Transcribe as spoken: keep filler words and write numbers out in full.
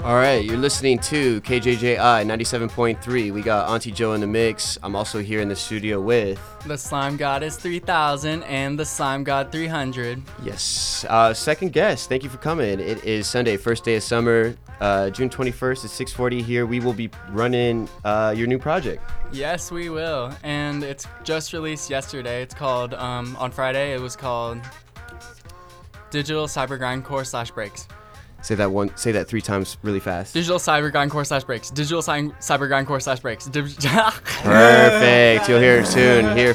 All right, you're listening to K J J I ninety-seven point three. We got Auntie Joe in the mix. I'm also here in the studio with... The Slime Goddess three thousand and the Slime God three hundred. Yes. Uh, second guest, thank you for coming. It is Sunday, first day of summer, uh, June twenty-first at six forty here. We will be running uh, your new project. Yes, we will. And it's just released yesterday. It's called, um, on Friday, it was called Digital Cyber Grindcore slash Breaks. Say that one. Say that three times really fast. Digital Cyber Grindcore slash Breaks. Digital Cy- Cyber Grindcore slash Breaks. Dig- Perfect. You'll hear it soon. Here